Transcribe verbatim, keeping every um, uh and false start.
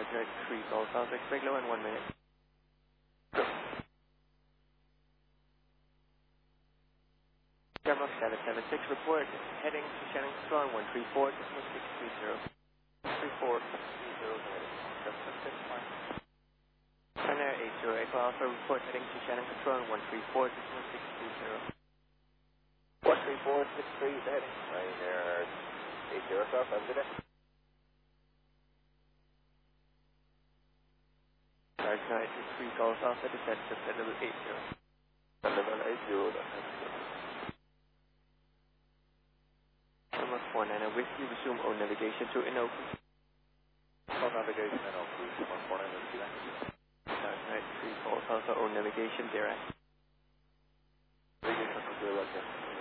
Good, three calls, South expect low in one minute. Terminal seven seven six, report heading to Shannon Strong one three four, decimal six three zero. three four three zero, China eight zero Echo Alpha, report heading to Shannon Strong one three four, decimal six three zero. one three four six three, heading. Right here, eight zero South, have a good day. Charge nine three calls, Alpha, descent to level eight zero. Level eight zero, Terminal four nine, whiskey, resume all navigation to Inoki. all navigation and all cruise, one four nine, whiskey. Charge nine three calls, Alpha, all navigation, direct. Navigation, clear right there.